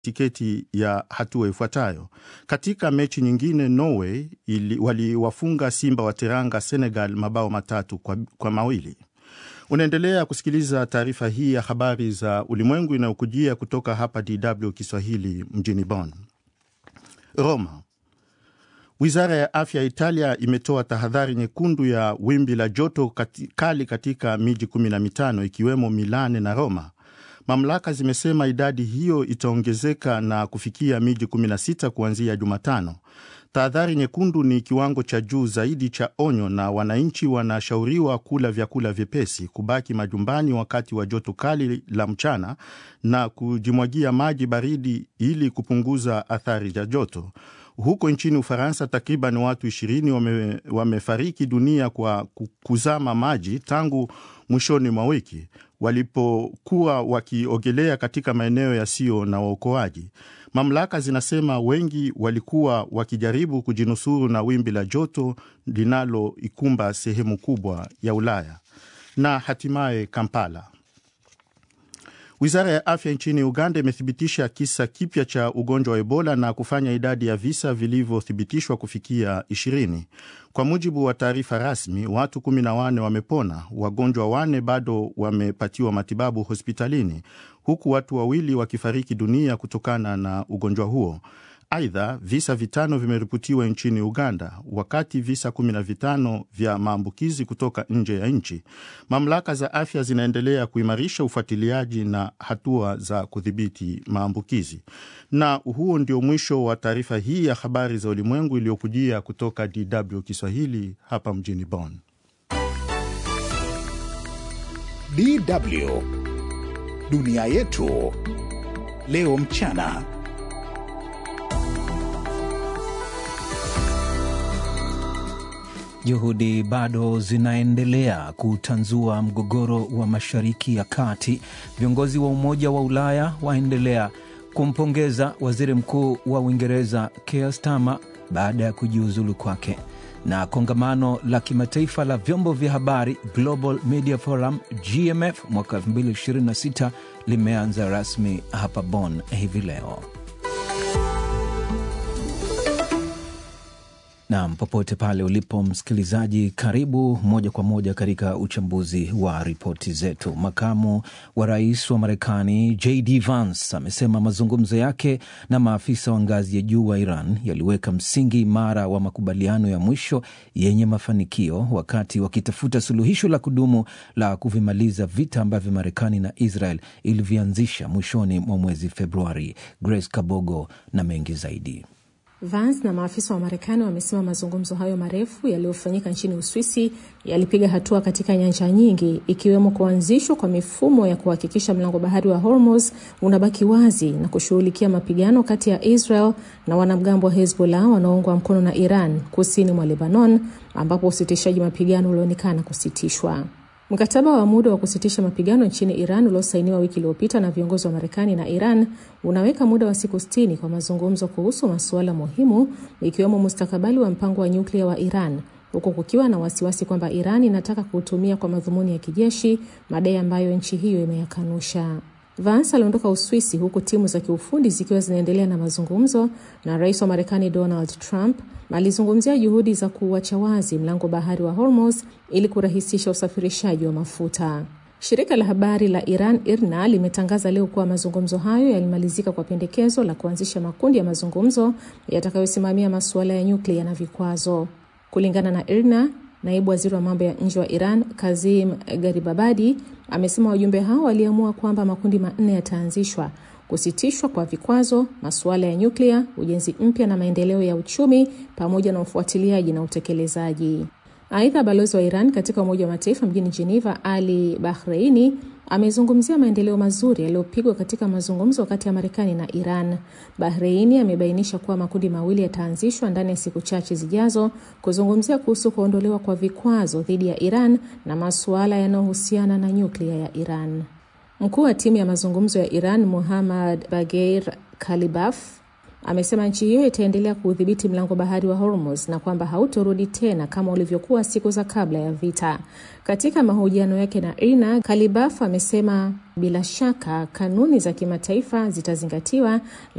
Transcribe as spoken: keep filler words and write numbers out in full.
tiketi ya hatua ifuatayo. Katika mechi nyingine, Norway waliwafunga Simba wa Teranga Senegal mabao matatu kwa, kwa mawili. Unaendelea kusikiliza taarifa hii ya habari za ulimwengu inayokujia kutoka hapa D W Kiswahili mjini Bonn. Roma. Wizara ya afya ya Italia imetoa tahadhari nyekundu ya wimbi la joto kati, kali katika miji kumi na mitano ikiwemo Milane na Roma. Mamlaka zimesema idadi hiyo itaongezeka na kufikia miji kumi na sita kuanzia Jumatano. Tahadhari nyekundu ni kiwango cha juu zaidi cha onyo, na wananchi wanashauriwa kula vyakula vyepesi, kubaki majumbani wakati wa joto kali la mchana na kujimwagia maji baridi ili kupunguza athari za joto. Huko nchini Ufaransa, takriban watu ishirini wame, wamefariki dunia kwa kuzama maji tangu mwishoni mwa wiki walipokuwa wakiogelea katika maeneo yasiyo na waokoaji. Mamlaka zinasema wengi walikuwa wakijaribu kujinusuru na wimbi la joto linaloikumba sehemu kubwa ya Ulaya. Na hatimaye Kampala. Wizara ya afya nchini Uganda imethibitisha kisa kipya cha ugonjwa wa Ebola na kufanya idadi ya visa vilivyothibitishwa kufikia ishirini. Kwa mujibu wa taarifa rasmi, watu kumi na nane wamepona, wagonjwa wane bado wamepatiwa matibabu hospitalini, huku watu wawili wakifariki dunia kutokana na ugonjwa huo. Aidha, visa vitano vimeripotiwa nchini Uganda, wakati visa kumi na vitano vya maambukizi kutoka nje ya nchi. Mamlaka za afya zinaendelea kuimarisha ufuatiliaji na hatua za kudhibiti maambukizi. Na huo ndio mwisho wa taarifa hii ya habari za ulimwengu iliyokujia kutoka D W Kiswahili hapa mjini Bonn. D W Dunia yetu leo mchana. Juhudi bado zinaendelea kutanzua mgogoro wa Mashariki ya Kati. Viongozi wa Umoja wa Ulaya waendelea kumpongeza Waziri Mkuu wa Uingereza Keir Starmer baada ya kujiuzulu kwake. Na kongamano la kimataifa la vyombo vya habari Global Media Forum G M F mwaka elfu mbili ishirini na sita limeanza rasmi hapa Bonn hivi leo. Na popote pale ulipo msikilizaji, karibu moja kwa moja katika uchambuzi wa ripoti zetu. Makamu wa rais wa Marekani J D Vance amesema mazungumzo yake na maafisa wa ngazi ya juu wa Iran yaliweka msingi imara wa makubaliano ya mwisho yenye mafanikio, wakati wakitafuta suluhisho la kudumu la kuvimaliza vita ambavyo Marekani na Israel ilivianzisha mwishoni mwa mwezi Februari. Grace Kabogo na mengi zaidi. Vance na maafisa wa Marekani wamesema mazungumzo hayo marefu yaliyofanyika nchini Uswisi yalipiga hatua katika nyanja nyingi, ikiwemo kuanzishwa kwa mifumo ya kuhakikisha mlango bahari wa Hormuz unabaki wazi na kushughulikia mapigano kati ya Israel na wanamgambo wa Hezbollah wanaoungwa mkono na Iran kusini mwa Lebanon, ambapo usitishaji mapigano ulionekana kusitishwa. Mkataba wa muda wa kusitisha mapigano nchini Iran uliosainiwa wiki iliyopita na viongozi wa Marekani na Iran unaweka muda wa siku sitini kwa mazungumzo kuhusu masuala muhimu, ikiwemo mustakabali wa mpango wa nyuklia wa Iran, huku kukiwa na wasiwasi kwamba Iran inataka kuutumia kwa madhumuni ya kijeshi, madai ambayo nchi hiyo imeyakanusha. Vance aliondoka Uswisi huku timu za kiufundi zikiwa zinaendelea na mazungumzo, na rais wa Marekani Donald Trump alizungumzia juhudi za kuacha wazi mlango bahari wa Hormuz ili kurahisisha usafirishaji wa mafuta. Shirika la habari la Iran I R N A limetangaza leo kuwa mazungumzo hayo yalimalizika kwa pendekezo la kuanzisha makundi ya mazungumzo yatakayosimamia masuala ya nyuklia na vikwazo. Kulingana na I R N A, naibu waziri wa mambo ya nje wa Iran Kazim Garibabadi amesema wajumbe hao waliamua kwamba makundi manne yataanzishwa: kusitishwa kwa vikwazo, masuala ya nyuklia, ujenzi mpya na maendeleo ya uchumi, pamoja na ufuatiliaji na utekelezaji. Aidha, balozi wa Iran katika Umoja wa Mataifa mjini Geneva, Ali Bahreini, amezungumzia maendeleo mazuri yaliyopigwa katika mazungumzo kati ya Marekani na Iran. Bahreini amebainisha kuwa makundi mawili yataanzishwa ndani ya siku chache zijazo kuzungumzia kuhusu kuondolewa kwa vikwazo dhidi ya Iran na masuala yanayohusiana na nyuklia ya Iran. Mkuu wa timu ya mazungumzo ya Iran, Muhammad Bagheir Kalibaf, amesema nchi hiyo itaendelea kuudhibiti mlango bahari wa Hormuz na kwamba hautorudi tena kama ulivyokuwa siku za kabla ya vita. Katika mahojiano yake na I R N A, Kalibaf amesema bila shaka kanuni za kimataifa zitazingatiwa,